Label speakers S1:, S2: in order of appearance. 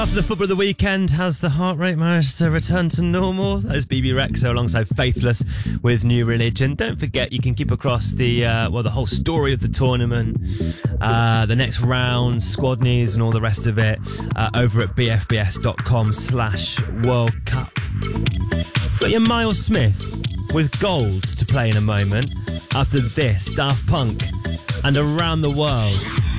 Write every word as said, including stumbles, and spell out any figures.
S1: After the football of the weekend, has the heart rate managed to return to normal? That is B B Rexa alongside Faithless with New Religion. Don't forget you can keep across the uh, well the whole story of the tournament, uh, the next round, squad news and all the rest of it uh, over at bfbs.com slash World Cup. Got your Miles Smith with Gold to play in a moment. After this, Daft Punk and Around the World.